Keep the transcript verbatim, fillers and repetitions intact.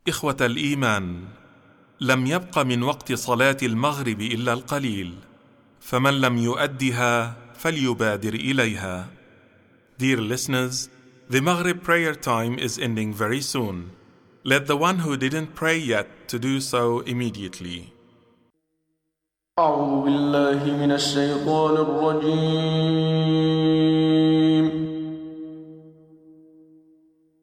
إخوة الإيمان، لم يبق من وقت صلاة المغرب إلا القليل، فمن لم يؤدها فليبادر إليها. Dear listeners, the Maghrib prayer time is ending very soon. Let the one who didn't pray yet to do so immediately. أعوذ بالله من الشيطان الرجيم.